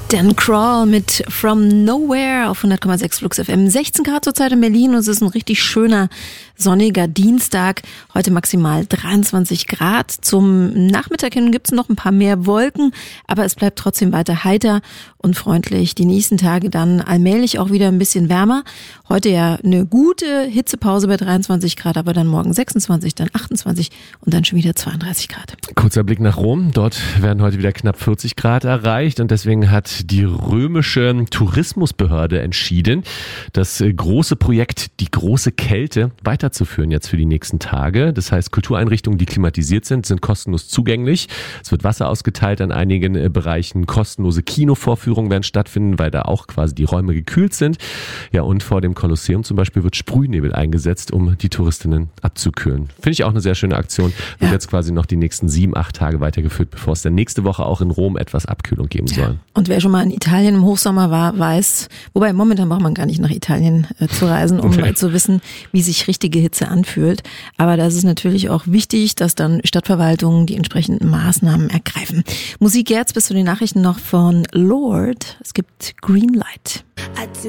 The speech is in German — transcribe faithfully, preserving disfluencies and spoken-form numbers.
Dan Crawl mit From Nowhere auf hundert Komma sechs Flux F M. sechzehn Grad zurzeit in Berlin und es ist ein richtig schöner, sonniger Dienstag. Heute maximal dreiundzwanzig Grad. Zum Nachmittag hin gibt es noch ein paar mehr Wolken, aber es bleibt trotzdem weiter heiter und freundlich. Die nächsten Tage dann allmählich auch wieder ein bisschen wärmer. Heute ja eine gute Hitzepause bei dreiundzwanzig Grad, aber dann morgen sechsundzwanzig, dann achtundzwanzig und dann schon wieder zweiunddreißig Grad. Kurzer Blick nach Rom. Dort werden heute wieder knapp vierzig Grad erreicht und deswegen hat die römische Tourismusbehörde entschieden, das große Projekt Die große Kälte weiterzuführen jetzt für die nächsten Tage. Das heißt, Kultureinrichtungen, die klimatisiert sind, sind kostenlos zugänglich. Es wird Wasser ausgeteilt an einigen Bereichen. Kostenlose Kinovorführungen werden stattfinden, weil da auch quasi die Räume gekühlt sind. Ja, und vor dem Kolosseum zum Beispiel wird Sprühnebel eingesetzt, um die Touristinnen abzukühlen. Finde ich auch eine sehr schöne Aktion. Wird ja jetzt quasi noch die nächsten sieben, acht Tage weitergeführt, bevor es dann nächste Woche auch in Rom etwas Abkühlung geben soll. Ja. Und wer schon mal in Italien im Hochsommer war, weiß, wobei momentan braucht man gar nicht nach Italien äh, zu reisen, um okay. zu wissen, wie sich richtige Hitze anfühlt. Aber das ist natürlich auch wichtig, dass dann Stadtverwaltungen die entsprechenden Maßnahmen ergreifen. Musik jetzt bis zu den Nachrichten noch von Lord. Es gibt Greenlight.